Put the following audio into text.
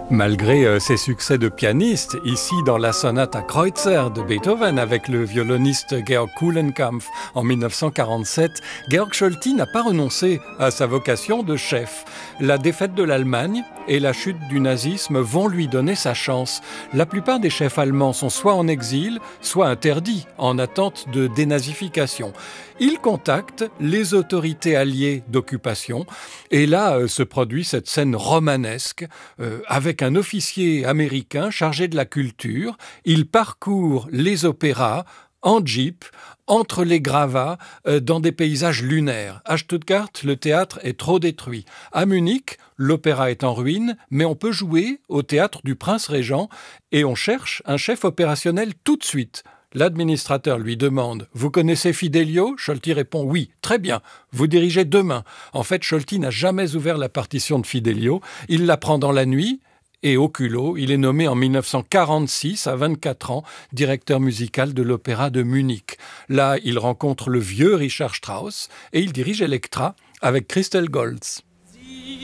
Malgré ses succès de pianiste, ici dans la sonate à Kreutzer de Beethoven avec le violoniste Georg Kulenkampff en 1947, Georg Scholti n'a pas renoncé à sa vocation de chef. La défaite de l'Allemagne et la chute du nazisme vont lui donner sa chance. La plupart des chefs allemands sont soit en exil, soit interdits en attente de dénazification. Il contacte les autorités alliées d'occupation et là se produit cette scène romanesque avec un officier américain chargé de la culture. Il parcourt les opéras en jeep, entre les gravats, dans des paysages lunaires. À Stuttgart, le théâtre est trop détruit. À Munich, l'opéra est en ruine, mais on peut jouer au théâtre du Prince-Régent et on cherche un chef opérationnel tout de suite. L'administrateur lui demande « Vous connaissez Fidelio ?» Scholti répond « Oui, très bien, vous dirigez demain. » En fait, Scholti n'a jamais ouvert la partition de Fidelio. Il l'apprend dans la nuit et au culot, il est nommé en 1946, à 24 ans, directeur musical de l'Opéra de Munich. Là, il rencontre le vieux Richard Strauss et il dirige Elektra avec Christel Goltz.